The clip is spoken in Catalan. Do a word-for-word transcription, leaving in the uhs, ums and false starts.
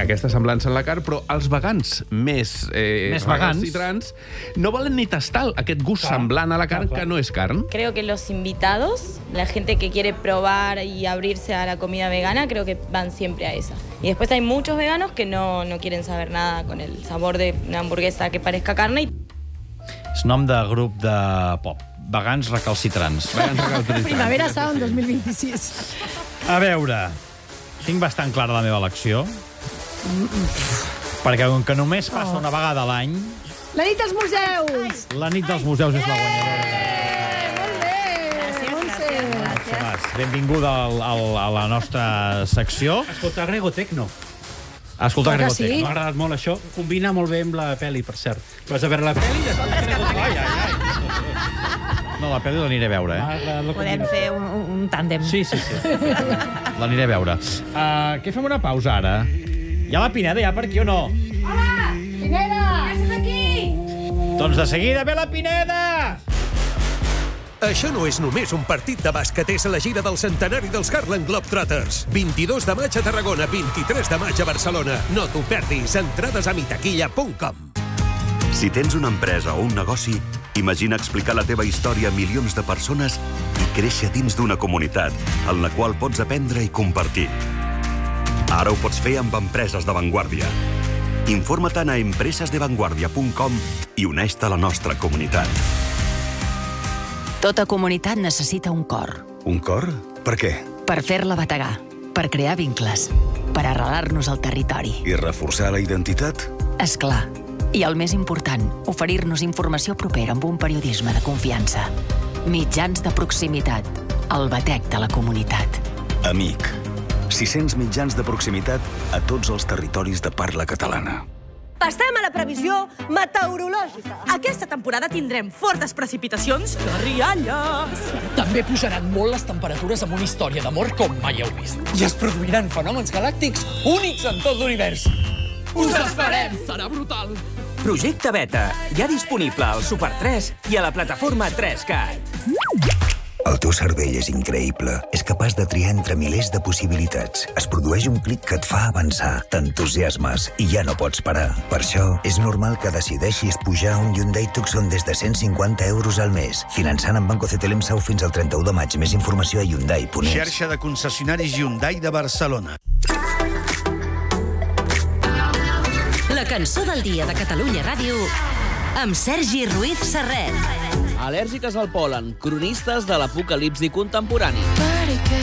aquesta semblança en la carn, però els vegans més, eh, Més vegans. recalcitrants no volen ni tastar aquest gust semblant a la carn que no és carn. Creo que los invitados, la gente que quiere probar y abrirse a la comida vegana, creo que van siempre a esa. Y después hay muchos veganos que no, no quieren saber nada con el sabor de una hamburguesa que parezca carne. Y... És nom de grup de pop. Vegans recalcitrants. Vegans recalcitrants. Primavera Sound dos mil vint-i-sis. A veure, tinc bastant clara la meva elecció, perquè com que només passa una vegada a l'any, La nit dels museus! la nit dels museus és la guanyadora. Molt bé, Montse. Montse Mas, benvinguda al, al, a la nostra secció. Escoltar Grego Tecno. Escolta, Que Grego sí? Tecno. M'ha agradat molt això. Combina molt bé amb la peli, per cert. Vas a veure la peli i després Grego Tecno. Ai, ai, ai. No, la pel·li l'aniré a veure, M'ha eh? agradat la Podem combinació. fer un, un tàndem. Sí, sí, sí. L'aniré a veure. Uh, què fem una pausa, ara? Hi ha la Pineda, ja, per aquí o no? Hola! Pineda! Gràcies aquí! Doncs de seguida ve la Pineda! Això no és només un partit de bàsquet, és la gira del centenari dels Harlem Globetrotters. vint-i-dos de maig a Tarragona, vint-i-tres de maig a Barcelona. No t'ho perdis, entrades a mitaquilla punt com. Si tens una empresa o un negoci, imagina explicar la teva història a milions de persones i créixer dins d'una comunitat en la qual pots aprendre i compartir. Ara ho pots fer amb empreses d'avantguàrdia. Informa-te'n a empresas de vanguardia punt com i uneix-te a la nostra comunitat. Tota comunitat necessita un cor. Un cor? Per què? Per fer-la bategar, per crear vincles, per arrelar-nos al territori. I reforçar la identitat? És clar. I el més important, oferir-nos informació propera amb un periodisme de confiança. Mitjans de proximitat, el batec de la comunitat. Amic. sis-cents mitjans de proximitat a tots els territoris de parla catalana. Passem a la previsió meteorològica. Aquesta temporada tindrem fortes precipitacions i rialles. També pujaran molt les temperatures amb una història d'amor com mai heu vist. I es produiran fenòmens galàctics únics en tot l'univers. Us esperem! Serà brutal! Projecte Beta, ja disponible al Super tres i a la plataforma tres cat. El teu cervell és increïble. És capaç de triar entre milers de possibilitats. Es produeix un clic que et fa avançar, t'entusiasmes i ja no pots parar. Per això, és normal que decideixis pujar un Hyundai Tucson des de cent cinquanta euros al mes, finançant amb Banco C T L M S A U fins al trenta-u de maig. Més informació a Hyundai punt es. Xarxa de concessionaris Hyundai de Barcelona. La cançó del dia de Catalunya Ràdio amb Sergi Ruiz Serret. Al·lèrgiques al pol·len, cronistes de l'apocalipsi contemporani. Perquè